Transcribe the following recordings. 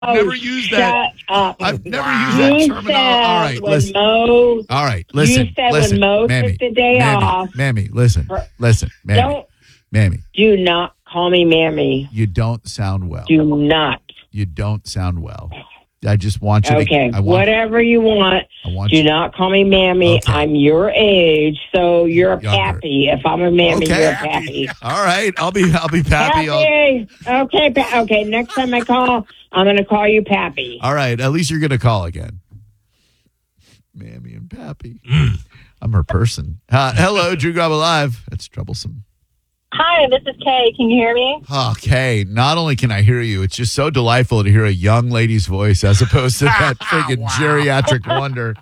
never used that. Shut up. I've never used that terminology. All right, listen. All right, listen. You said listen, when Mo Mammy, took the day Mammy, off. Mammy, listen, Mammy. Mammy. Do not call me Mammy. You don't sound well. Do not. You don't sound well. I just want you to... Okay, whatever you want. Do not call me Mammy. Okay. I'm your age, so you're a Younger. pappy. If I'm a Mammy, Okay. you're a pappy. All right, I'll be Pappy. Pappy. Okay, next time I call, I'm going to call you Pappy. All right, at least you're going to call again. Mammy and Pappy. I'm her person. Hello, Drew Garabo Live. That's troublesome. Hi, this is Kay. Can you hear me? Okay, not only can I hear you, it's just so delightful to hear a young lady's voice as opposed to that friggin' geriatric wonder.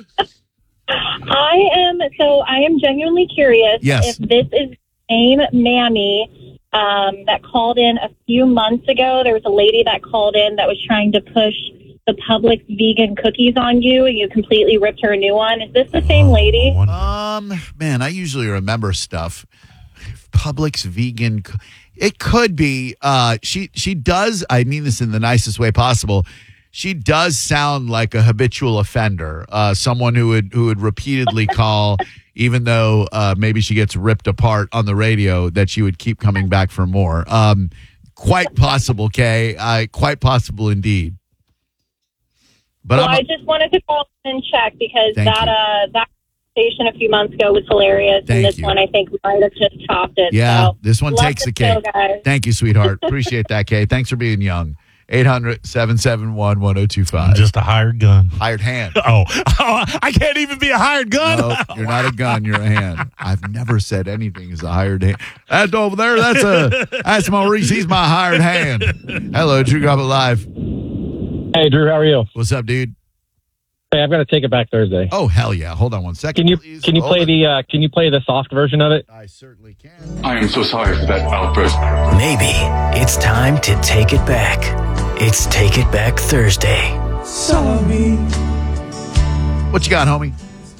I am genuinely curious Yes. if this is the same Mammy that called in a few months ago. There was a lady that called in that was trying to push the Publix vegan cookies on you, and you completely ripped her a new one. Is this the same lady? Man, I usually remember stuff. Publix vegan. It could be. She does. I mean this in the nicest way possible. She does sound like a habitual offender. Someone who would repeatedly call, even though maybe she gets ripped apart on the radio, that she would keep coming back for more. Quite possible, Kay. Quite possible indeed. But I just wanted to call and check because that station a few months ago was hilarious, and this one I think might have just topped it. Yeah, so, this one takes the cake. Thank you, sweetheart. Appreciate that, Kay. Thanks for being young. 800-771-1025. Just a hired gun. Hired hand. Oh, I can't even be a hired gun. No, you're not a gun. You're a hand. I've never said anything as a hired hand. That's over there. That's Maurice. He's my hired hand. Hello, Drew Garabo Live. Hey, Drew. How are you? What's up, dude? Hey, I've got to take it back Thursday. Oh, hell yeah. Hold on one second. Can you play the soft version of it? I certainly can. I am so sorry for that outburst. Maybe it's time to take it back. It's Take It Back Thursday. Sorry. What you got, homie?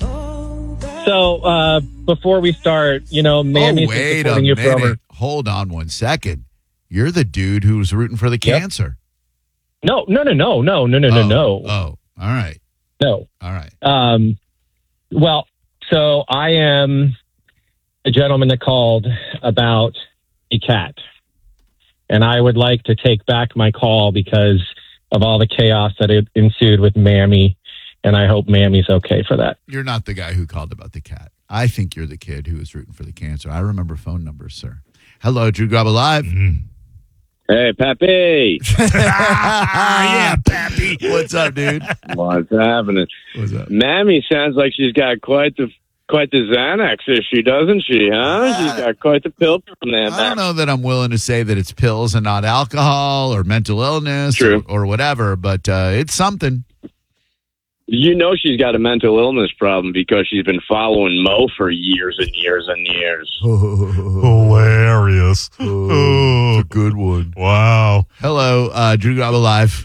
So, before we start, Mammy's wait supporting a you minute. forever. Hold on one second. You're the dude who was rooting for the cancer. No. Oh, all right. No. All right. Well, so I am a gentleman that called about a cat. And I would like to take back my call because of all the chaos that ensued with Mammy. And I hope Mammy's okay for that. You're not the guy who called about the cat. I think you're the kid who was rooting for the cancer. I remember phone numbers, sir. Hello, Drew Garabo Live. Hey, Pappy. Yeah, Pappy. What's up, dude? What's happening? What's up? Mammy sounds like she's got quite the Xanax issue, doesn't she, huh? She's got quite the pill from that. I don't know that I'm willing to say that it's pills and not alcohol or mental illness or whatever, but it's something. You know she's got a mental illness problem because she's been following Mo for years and years and years. Hilarious. It's a good one. Wow. Hello, Drew Garabo Live.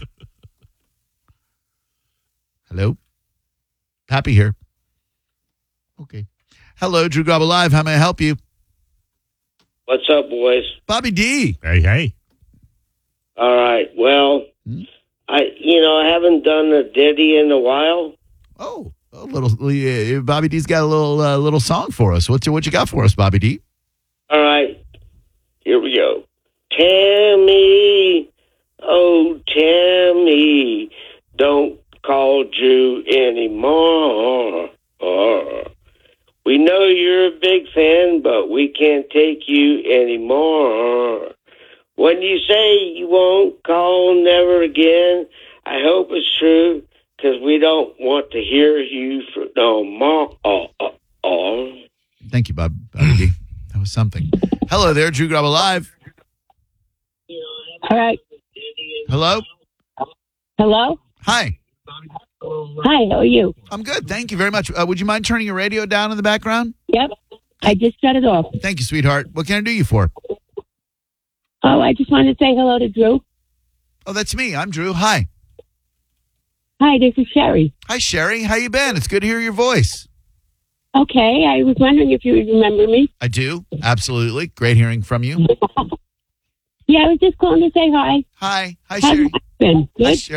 Hello? Pappy here. Okay. Hello, Drew Garabo Live. How may I help you? What's up, boys? Bobby D. Hey. All right. Well, I haven't done a ditty in a while. Oh, a little. Bobby D's got a little song for us. What you got for us, Bobby D? All right. Here we go. Tammy, oh Tammy, don't call Drew anymore. We know you're a big fan, but we can't take you anymore. When you say you won't call never again, I hope it's true, because we don't want to hear you for no more. Thank you, Bobby D. That was something. Hello there, Drew Garabo Live. All right. Hello? Hello? Hi. Hi, how are you? I'm good. Thank you very much. Would you mind turning your radio down in the background? Yep. I just shut it off. Thank you, sweetheart. What can I do you for? Oh, I just wanted to say hello to Drew. Oh, that's me. I'm Drew. Hi. Hi, this is Sherry. Hi, Sherry. How you been? It's good to hear your voice. Okay, I was wondering if you would remember me. I do. Absolutely. Great hearing from you. Yeah, I was just calling to say hi. Hi. Hi, How's Sherry. Mike been? Hi, Good? Sherry.